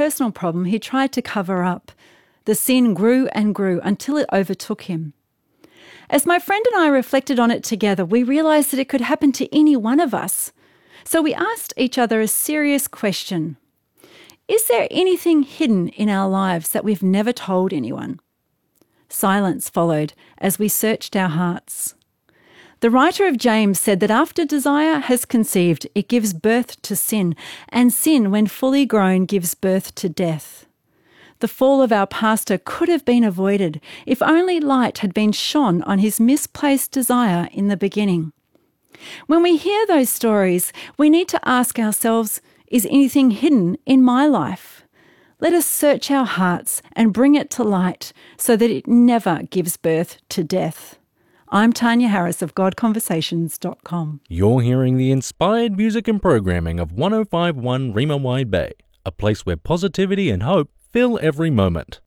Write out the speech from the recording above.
personal problem he tried to cover up. The sin grew and grew until it overtook him. As my friend and I reflected on it together, we realised that it could happen to any one of us. So we asked each other a serious question. Is there anything hidden in our lives that we've never told anyone? Silence followed as we searched our hearts. The writer of James said that after desire has conceived, it gives birth to sin, and sin, when fully grown, gives birth to death. The fall of our pastor could have been avoided if only light had been shone on his misplaced desire in the beginning. When we hear those stories, we need to ask ourselves, is anything hidden in my life? Let us search our hearts and bring it to light so that it never gives birth to death. I'm Tanya Harris of GodConversations.com. You're hearing the inspired music and programming of 105.1 Rima Wide Bay, a place where positivity and hope fill every moment.